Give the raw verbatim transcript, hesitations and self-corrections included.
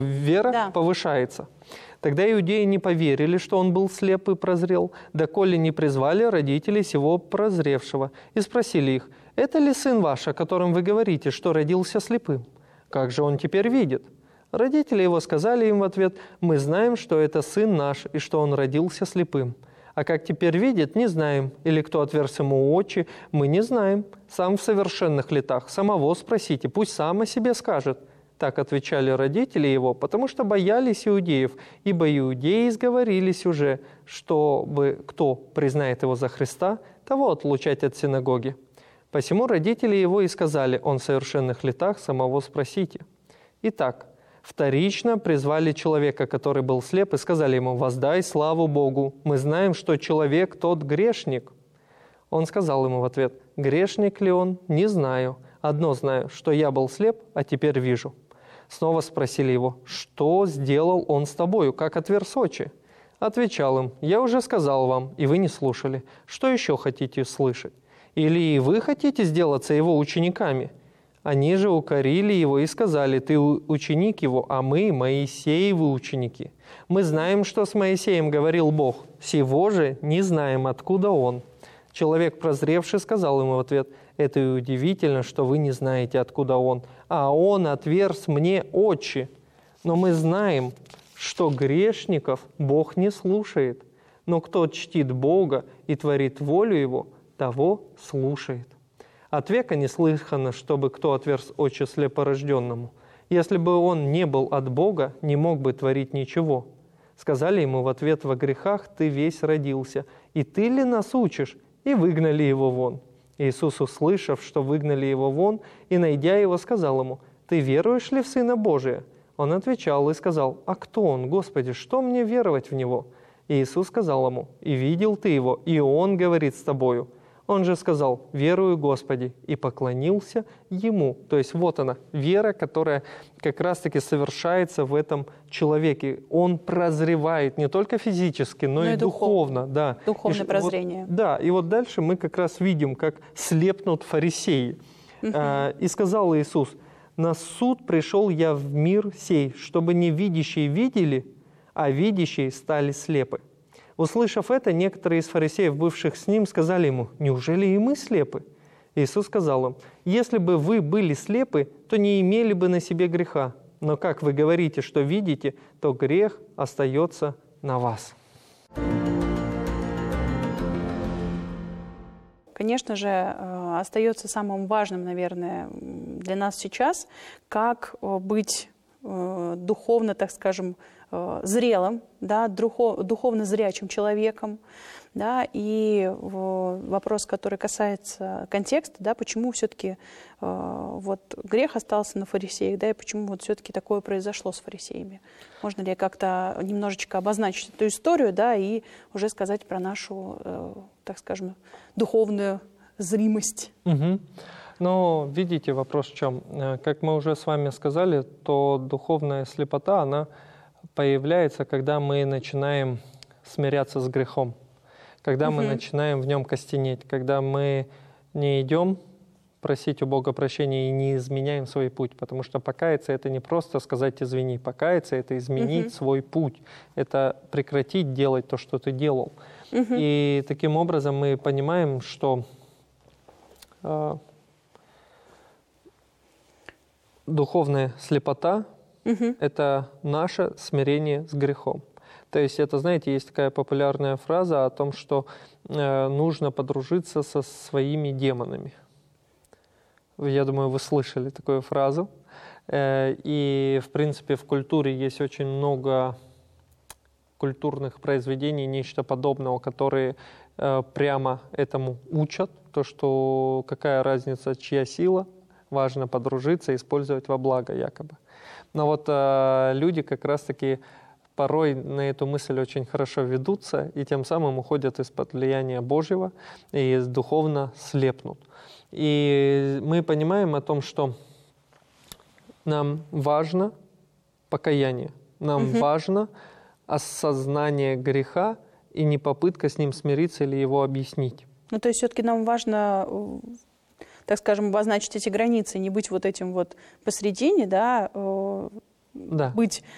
Вера Да. повышается. Тогда иудеи не поверили, что он был слеп и прозрел, доколе не призвали родителей сего прозревшего и спросили их: «Это ли сын ваш, о котором вы говорите, что родился слепым? Как же он теперь видит?» Родители его сказали им в ответ: «Мы знаем, что это сын наш и что он родился слепым. А как теперь видит, не знаем, или кто отверз ему очи, мы не знаем. Сам в совершенных летах, самого спросите, пусть сам о себе скажет». Так отвечали родители его, потому что боялись иудеев, ибо иудеи изговорились уже, чтобы кто признает его за Христа, того отлучать от синагоги. Посему родители его и сказали: «Он в совершенных летах, самого спросите». Итак, вторично призвали человека, который был слеп, и сказали ему: «Воздай славу Богу, мы знаем, что человек тот грешник». Он сказал ему в ответ: «Грешник ли он? Не знаю. Одно знаю, что я был слеп, а теперь вижу». Снова спросили его: «Что сделал он с тобою? Как отверз очи?» Отвечал им: «Я уже сказал вам, и вы не слушали. Что еще хотите слышать? Или и вы хотите сделаться его учениками?» Они же укорили его и сказали: «Ты ученик его, а мы, Моисеевы ученики. Мы знаем, что с Моисеем говорил Бог, сего же не знаем, откуда он». Человек, прозревший, сказал ему в ответ: «Это и удивительно, что вы не знаете, откуда он, а он отверз мне очи. Но мы знаем, что грешников Бог не слушает, но кто чтит Бога и творит волю Его, того слушает. От века не слыхано, чтобы кто отверз очи слепорожденному. Если бы он не был от Бога, не мог бы творить ничего». Сказали ему в ответ: «Во грехах ты весь родился, и ты ли нас учишь?» И выгнали его вон. Иисус, услышав, что выгнали его вон, и, найдя его, сказал ему: «Ты веруешь ли в Сына Божия?» Он отвечал и сказал: «А кто он, Господи, что мне веровать в него?» И Иисус сказал ему: «И видел ты его, и он говорит с тобою». Он же сказал: «Верую, Господи», и поклонился ему. То есть вот она, вера, которая как раз-таки совершается в этом человеке. Он прозревает не только физически, но, но и, и духовно. духовно да. Духовное и, прозрение. Вот, да, и вот дальше мы как раз видим, как слепнут фарисеи. Угу. А, «И сказал Иисус: на суд пришел я в мир сей, чтобы не видящие видели, а видящие стали слепы». Услышав это, некоторые из фарисеев, бывших с ним, сказали ему: «Неужели и мы слепы?» Иисус сказал им: «Если бы вы были слепы, то не имели бы на себе греха. Но как вы говорите, что видите, то грех остается на вас». Конечно же, остается самым важным, наверное, для нас сейчас, как быть духовно, так скажем, зрелым, да, духовно зрячим человеком, да, и вопрос, который касается контекста, да, почему все-таки вот грех остался на фарисеях, да, и почему вот все-таки такое произошло с фарисеями. Можно ли как-то немножечко обозначить эту историю, да, и уже сказать про нашу, так скажем, духовную зримость? Угу. Но видите, вопрос в чем? Как мы уже с вами сказали, то духовная слепота, она появляется, когда мы начинаем смиряться с грехом, когда угу. мы начинаем в нем костенеть, когда мы не идем просить у Бога прощения и не изменяем свой путь, потому что покаяться — это не просто сказать «извини», покаяться — это изменить угу. свой путь, это прекратить делать то, что ты делал. Угу. И таким образом мы понимаем, что э, духовная слепота угу. — это наше смирение с грехом. То есть это, знаете, есть такая популярная фраза о том, что э, нужно подружиться со своими демонами. Я думаю, вы слышали такую фразу. Э, и, в принципе, в культуре есть очень много культурных произведений, нечто подобного, которые э, прямо этому учат. То, что какая разница, чья сила, важно подружиться и использовать во благо якобы. Но вот э, люди как раз-таки порой на эту мысль очень хорошо ведутся и тем самым уходят из-под влияния Божьего и духовно слепнут. И мы понимаем о том, что нам важно покаяние, нам угу. важно осознание греха и не попытка с ним смириться или его объяснить. Ну, то есть все-таки нам важно, так скажем, обозначить эти границы, не быть вот этим вот посредине, да, да. быть